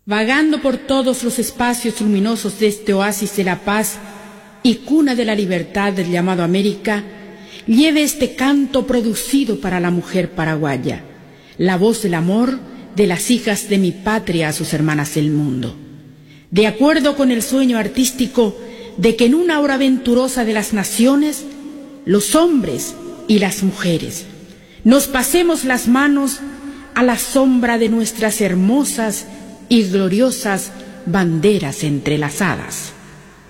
Vagando por todos los espacios luminosos de este oasis de la paz y cuna de la libertad del llamado América, lleve este canto producido para la mujer paraguaya, la voz del amor de las hijas de mi patria a sus hermanas del mundo. De acuerdo con el sueño artístico de que en una hora venturosa de las naciones, los hombres y las mujeres nos pasemos las manos a la sombra de nuestras hermosas y gloriosas banderas entrelazadas.